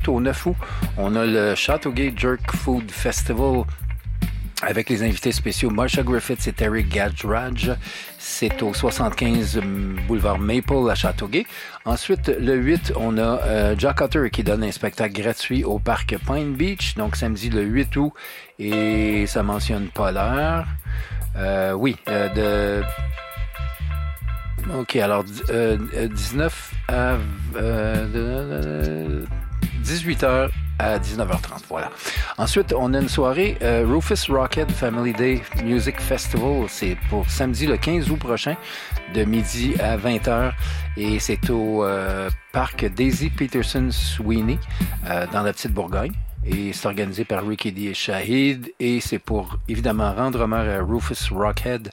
au 9 août, on a le Chateauguay Jerk Food Festival avec les invités spéciaux Marsha Griffiths et Terry Gajraj. C'est au 75 boulevard Maple à Châteauguay. Ensuite, le 8, on a Jack Hutter qui donne un spectacle gratuit au parc Pine Beach. Donc, samedi le 8 août. Et ça mentionne pas l'heure. OK, alors 19 à 18h à 19h30, voilà. Ensuite, on a une soirée Rufus Rockhead Family Day Music Festival. C'est pour samedi le 15 août prochain, de midi à 20h. Et c'est au parc Daisy Peterson Sweeney, dans la Petite Bourgogne. Et c'est organisé par Ricky D. et Shahid. Et c'est pour, évidemment, rendre hommage à Rufus Rockhead.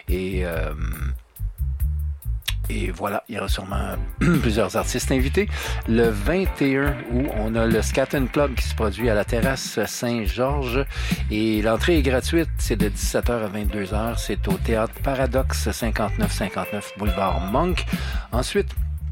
Et voilà, il y aura sûrement plusieurs artistes invités. Le 21 août, on a le Scatton Club qui se produit à la terrasse Saint-Georges. Et l'entrée est gratuite, c'est de 17h à 22h. C'est au Théâtre Paradoxe 5959 boulevard Monk. Ensuite,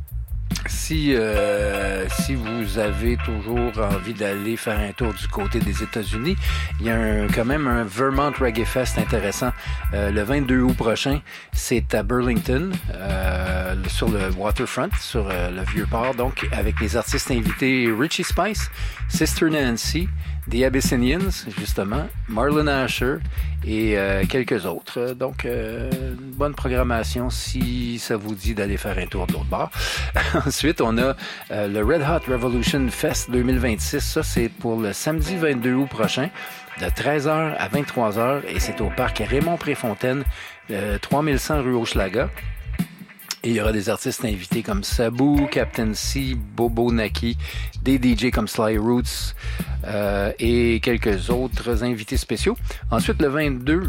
si vous avez toujours envie d'aller faire un tour du côté des États-Unis, il y a quand même un Vermont Reggae Fest intéressant le 22 août prochain. C'est à Burlington, sur le waterfront, sur le Vieux-Port, donc avec les artistes invités Richie Spice, Sister Nancy, The Abyssinians, justement, Marlon Asher et quelques autres. Donc, une bonne programmation si ça vous dit d'aller faire un tour de l'autre bord. Ensuite, on a le Red Hot Revolution Fest 2026. Ça, c'est pour le samedi 22 août prochain, de 13h à 23h. Et c'est au parc Raymond Préfontaine, 3100 rue Hochelaga. Et il y aura des artistes invités comme Sabu, Captain C, Bobo Naki, des DJ comme Sly Roots et quelques autres invités spéciaux. Ensuite, le 22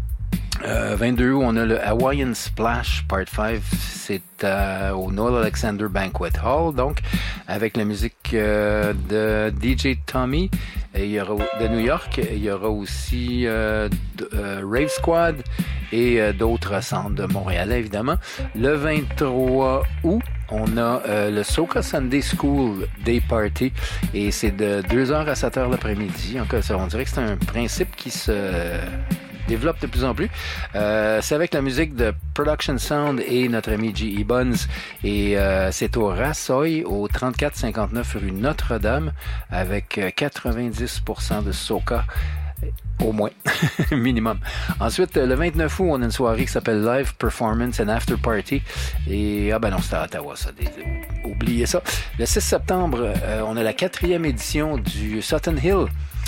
août, on a le Hawaiian Splash Part 5. C'est au Noel Alexander Banquet Hall, donc, avec la musique de DJ Tommy et il y aura, de New York. Il y aura aussi Rave Squad et d'autres centres de Montréal, évidemment. Le 23 août, on a le Soca Sunday School Day Party et c'est de 2h à 7h l'après-midi. On dirait que c'est un principe qui se développe de plus en plus. C'est avec la musique de Production Sound et notre ami G.E. Buns. Et c'est au Rassoy, au 3459 rue Notre-Dame, avec 90% de soca. Au moins, minimum. Ensuite, le 29 août, on a une soirée qui s'appelle Live Performance and After Party. Et, non, c'était à Ottawa, ça. Oubliez ça. Le 6 septembre, on a la 4e édition du Sutton Hill.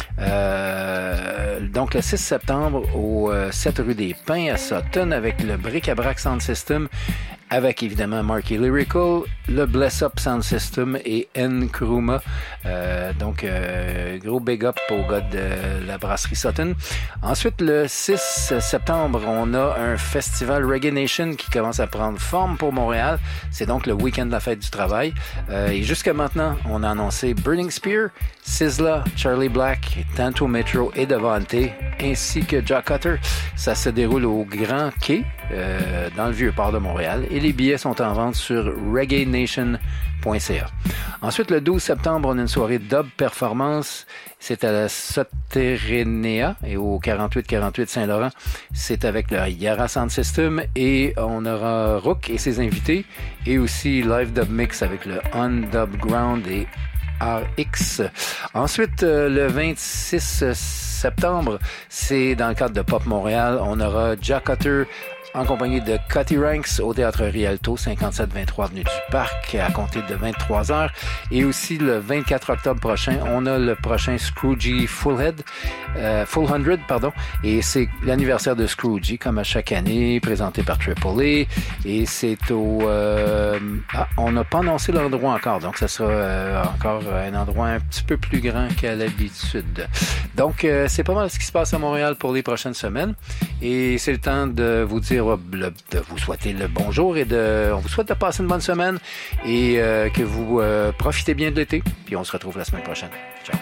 Donc, le 6 septembre, au 7 rue des Pins à Sutton, avec le Bric-à-Brac Sound System, avec évidemment Marky Lyrical, le Bless Up Sound System et Nkrumah. Donc, gros big up au gars de la brasserie Sutton. Ensuite, le 6 septembre, on a un festival Reggae Nation qui commence à prendre forme pour Montréal. C'est donc le week-end de la fête du travail. Et jusqu'à maintenant, on a annoncé Burning Spear, Sizzla, Charlie Black, Tanto Metro et Devante, ainsi que Jack Hutter. Ça se déroule au Grand Quai, dans le Vieux-Port de Montréal. Et les billets sont en vente sur reggaenation.ca. Ensuite, le 12 septembre, on a une soirée Dub Performance. C'est à la Soterenea et au 4848 Saint-Laurent. C'est avec le Yara Sound System et on aura Rook et ses invités et aussi Live Dub Mix avec le On Dub Ground et RX. Ensuite, le 26 septembre, c'est dans le cadre de Pop Montréal. On aura Jack Hutter en compagnie de Cutty Ranks au Théâtre Rialto, 5723 avenue du Parc, à compter de 23h. Et aussi, le 24 octobre prochain, on a le prochain Scroogie Full 100, et c'est l'anniversaire de Scroogie, comme à chaque année, présenté par Triple A. Et c'est au... on n'a pas annoncé l'endroit encore, donc ça sera encore un endroit un petit peu plus grand qu'à l'habitude. Donc, c'est pas mal ce qui se passe à Montréal pour les prochaines semaines. Et c'est le temps de vous dire, de vous souhaiter le bonjour et on vous souhaite de passer une bonne semaine et que vous profitez bien de l'été. Puis on se retrouve la semaine prochaine. Ciao.